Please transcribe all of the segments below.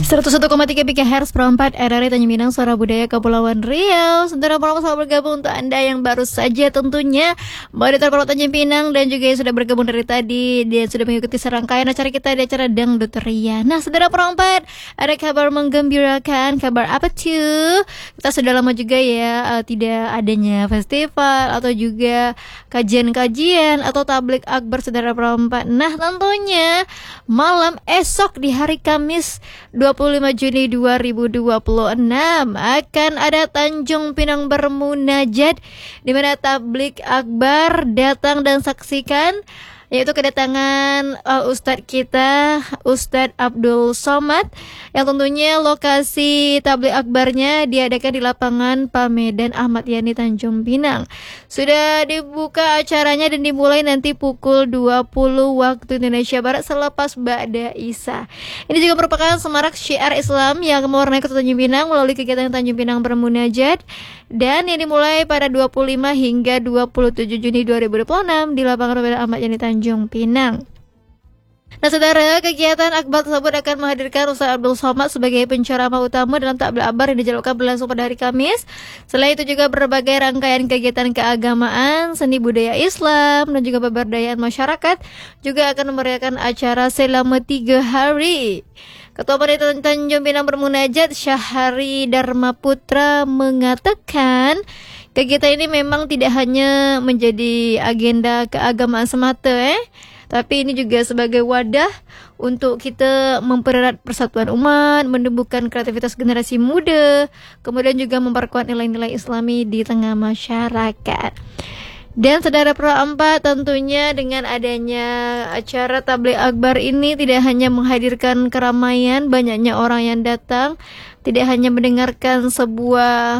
101,3 MHz per 4 RRI Tanjung Pinang, Suara Budaya Kepulauan Riau. Saudara promo selamat bergabung untuk Anda yang baru saja tentunya Monitor Pulau Tanjung Pinang dan juga yang sudah bergabung dari tadi dan sudah mengikuti serangkaian acara kita di acara Dangdut Ria. Nah, saudara promo 4, ada kabar menggembirakan. Kabar apa tuh? Kita sudah lama juga ya tidak adanya festival atau juga kajian-kajian atau tablik akbar, saudara promo 4. Nah, tentunya malam esok di hari Kamis 25 Juni 2026 akan ada Tanjung Pinang Bermunajat, di mana tablik akbar datang dan saksikan, yaitu kedatangan Ustadz kita, Ustadz Abdul Somad, yang tentunya lokasi tablik akbarnya diadakan di lapangan Pamedan Ahmad Yani Tanjung Pinang. Sudah dibuka acaranya dan dimulai nanti pukul 20 waktu Indonesia Barat selepas Ba'da Isya. Ini juga merupakan semarak syiar Islam yang mewarnai Kota Tanjung Pinang melalui kegiatan Tanjung Pinang Bermunajat, dan yang dimulai pada 25 hingga 27 Juni 2026 di lapangan Pamedan Ahmad Yani Tanjung Pinang. Nah, saudara, kegiatan akbar tersebut akan menghadirkan Ustaz Abdul Somad sebagai penceramah utama dalam tablik akbar yang dijadwalkan berlangsung pada hari Kamis. Selain itu juga berbagai rangkaian kegiatan keagamaan, seni budaya Islam, dan juga pemberdayaan masyarakat juga akan memeriahkan acara selama 3 hari. Ketua Panitia Tanjung Pinang Bermunajat, Syahari Dharma Putra, mengatakan kegiatan ini memang tidak hanya menjadi agenda keagamaan semata, tapi ini juga sebagai wadah untuk kita mempererat persatuan umat, menumbuhkan kreativitas generasi muda, kemudian juga memperkuat nilai-nilai Islami di tengah masyarakat. Dan saudara Pro 4, tentunya dengan adanya acara tabligh akbar ini tidak hanya menghadirkan keramaian, banyaknya orang yang datang, tidak hanya mendengarkan sebuah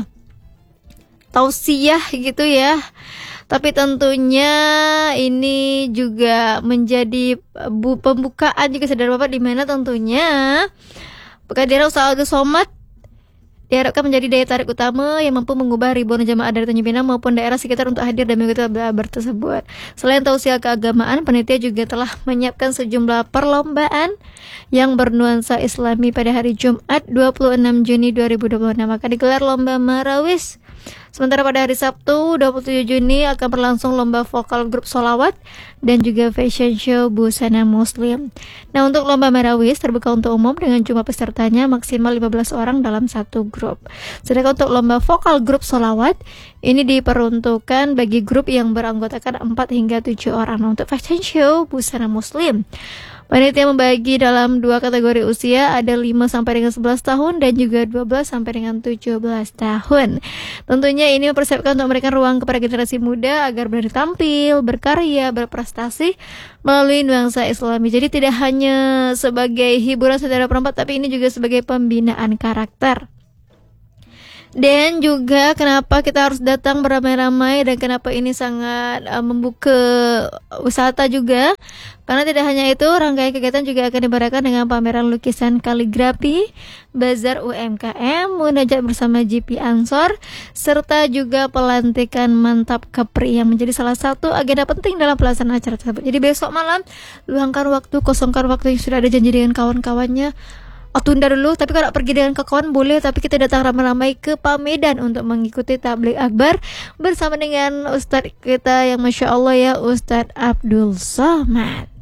tausiah gitu ya, tapi tentunya ini juga menjadi pembukaan juga, saudara Bapak, di mana tentunya kehadiran Ustaz Abdul Somad diharapkan menjadi daya tarik utama yang mampu mengubah ribuan jamaah dari Tanjung Pinang maupun daerah sekitar untuk hadir dan mengikuti tabligh akbar tersebut. Selain tausiah keagamaan, panitia juga telah menyiapkan sejumlah perlombaan yang bernuansa Islami pada hari Jumat 26 Juni 2026 akan digelar lomba marawis. Sementara pada hari Sabtu 27 Juni akan berlangsung lomba vokal grup solawat dan juga fashion show busana muslim. Nah, untuk lomba marawis terbuka untuk umum dengan jumlah pesertanya maksimal 15 orang dalam satu grup. Sedangkan untuk lomba vokal grup solawat ini diperuntukkan bagi grup yang beranggotakan 4 hingga 7 orang. Nah, untuk fashion show busana muslim, panitia membagi dalam 2 kategori usia, ada 5 sampai dengan 11 tahun dan juga 12 sampai dengan 17 tahun. Tentunya ini mempersiapkan untuk memberikan ruang kepada generasi muda agar berani tampil, berkarya, berprestasi melalui nuansa Islami. Jadi tidak hanya sebagai hiburan, saudara perempat, tapi ini juga sebagai pembinaan karakter. Dan juga kenapa kita harus datang beramai-ramai dan kenapa ini sangat membuka wisata juga, karena tidak hanya itu, rangkaian kegiatan juga akan dibarengkan dengan pameran lukisan kaligrafi, bazar UMKM, munajat bersama GP Ansor, serta juga pelantikan mantap Kepri yang menjadi salah satu agenda penting dalam pelaksanaan acara tersebut. Jadi besok malam luangkan waktu, kosongkan waktu yang sudah ada janji dengan kawan-kawannya, tunda dulu, tapi kalau pergi dengan kawan boleh, tapi kita datang ramai-ramai ke Pamedan untuk mengikuti tabligh akbar bersama dengan Ustadz kita yang Masya Allah ya, Ustadz Abdul Somad.